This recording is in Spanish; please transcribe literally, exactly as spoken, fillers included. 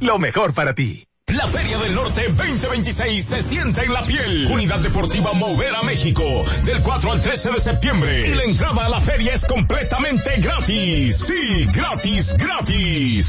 lo mejor para ti. La Feria del Norte veinte veintiséis se siente en la piel. Unidad Deportiva Mover a México, del cuatro al trece de septiembre. Y la entrada a la feria es completamente gratis. Sí, gratis, gratis.